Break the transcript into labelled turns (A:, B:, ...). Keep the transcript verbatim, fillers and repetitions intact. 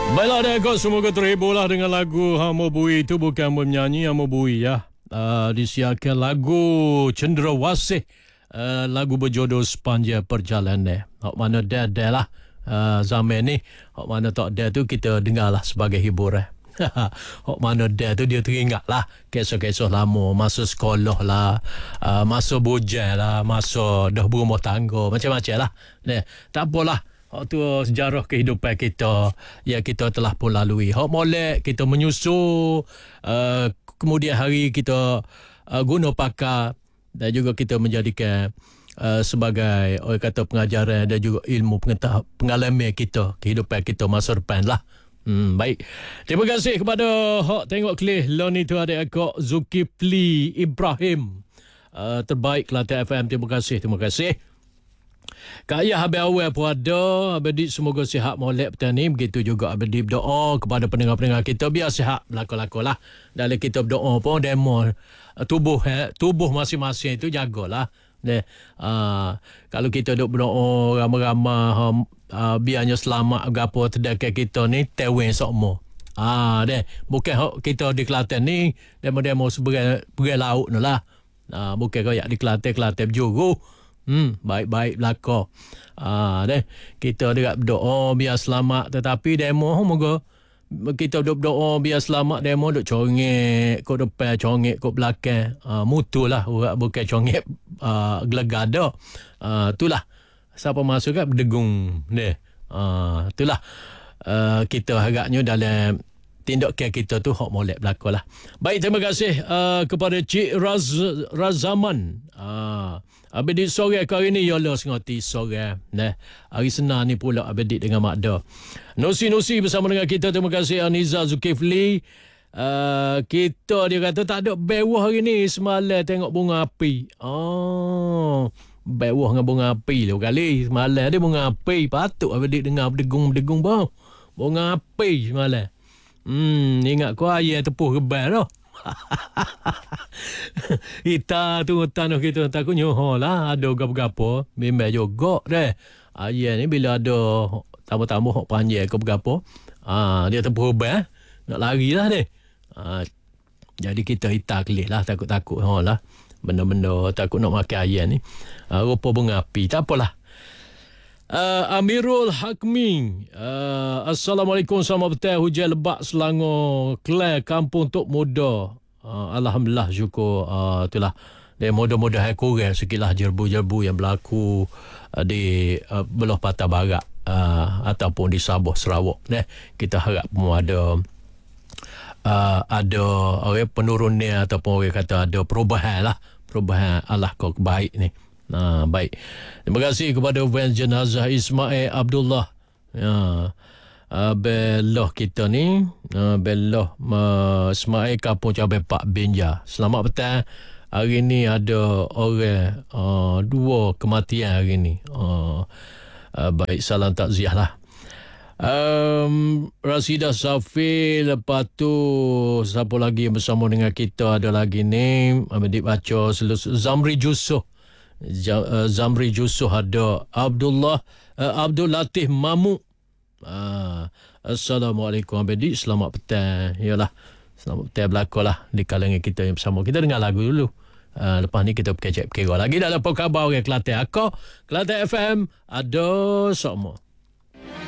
A: Baiklah adakah semoga terhiburlah dengan lagu Hamo Bui. Itu bukan menyanyi Hamo Bui ya. Uh, disiarkan lagu Cenderawasih, uh, lagu berjodoh sepanjang perjalanan. Hak mana dah dah lah uh, zaman ni. Hak mana tak dah tu kita dengarlah sebagai hiburan. Hak mana dah tu dia teringat lah kisah-kisah lama, masa sekolah lah, uh, masa bujang lah, masa dah berumah tangga, macam-macam lah. Nah, tak apalah. Hak tu sejarah kehidupan kita yang kita telah pun lalui. Hak molek kita menyusul, uh, kemudian hari kita uh, guna pakar dan juga kita menjadikan uh, sebagai orang kata pengajaran dan juga ilmu pengetahuan pengalaman kita, kehidupan kita masa depan lah. Hmm, baik. Terima kasih kepada hak tengok klih lon itu adik akak Zulkifli Ibrahim. Uh, terbaik Kelantan F M. Terima kasih, terima kasih. Kak Ayah habis awal pun ada. Abadi semoga sihat molek petani. Begitu juga abadi berdoa kepada pendengar-pendengar kita biar sihat belakang-lakang lah. Dalam kita berdoa pun demo tubuh eh, tubuh masing-masing itu jagalah. Deh, uh, kalau kita duk berdoa ramai-ramai uh, biarnya selamat gapo terdekat kita ni tewen sokmo. Ah deh, bukan hok kita di Kelantan ni demo-demo seberai berai laut no lah. Ah bukan koyak di Kelantan Kelantan berjuru. Hmm, baik-baik belaka. Ah, deh, kita dekat berdoa biar selamat tetapi demo moga kita duk berdoa biar selamat demo duk congek kok depan congek kok belakang. Ah, mutulah bukan congek ah gelegar dah. Ah, itulah. Siapa masuk kat berdegung deh. Ah, itulah. Uh, kita harapnya dalam tindakan kita tu hak molek belaka lah. Baik, terima kasih uh, kepada Cik Raz, Razaman. Ah, Abedik sore hari ni yalah sengoti sore. Nah, hari Senin ni pula Abedik dengan Mak Da. Nosi-nosi bersama dengan kita. Terima kasih Aniza Zulkifli. Uh, kita dia kata tak ada bewah hari ni semalam tengok bunga api. Oh, bewah dengan bunga api lah kali. Semalam dia bunga api. Patut Abedik dengar berdegung-berdegung bang. Bunga api semalam. Hmm, ingat kau ayah tepuh rebal dah. Kita tu tanah kita takut nyoho lah. Ada gapo-gapo bimbang juga deh. Ayah ni bila ada tamu-tamu hok panjang ke bergapo, ah dia tepuh rebal nak lari lah deh. Ah, jadi kita hitar kelih lah, takut-takut ha lah. Benda-benda takut nak makan ayah ni. Ah, rupa bunga api. Tak apalah. Uh, Amirul Hakmi, uh, Assalamualaikum, selamat petang. Hujan lebat Selangor, Kelang, Kampung Tok Muda. Uh, Alhamdulillah, syukur. Uh, itulah, dia mudah-mudahan kurang sikitlah jerbu-jerbu yang berlaku uh, di uh, belah patah barat uh, ataupun di Sabah, Sarawak. Nah, kita harap pun ada uh, ada orang penurunan ataupun orang kata ada perubahan lah, perubahan Allah kau baik ni. Nah, baik. Terima kasih kepada van jenazah Ismail Abdullah. Ya. Uh, belah kita ni, uh, belah uh, Ismail Kampung Cabai Pak Benja. Selamat petang. Hari ni ada orang uh, dua kematian hari ni. Uh, uh, baik, salam takziah lah. Um, Rasidah Safi, lepas tu siapa lagi yang bersama dengan kita ada lagi ni. Adik baca selesai. Zamri Jusuh. Zamri Jusuh ada Abdullah uh, Abdul Latif Mamu. uh, Assalamualaikum Abedi, selamat petang. Yalah, selamat petang belaka lah di kalangan kita yang bersama. Kita dengar lagu dulu, uh, lepas ni kita berkecek-berkira lagi dalam apa khabar orang Kelantan. Aku Kelantan F M ada semua.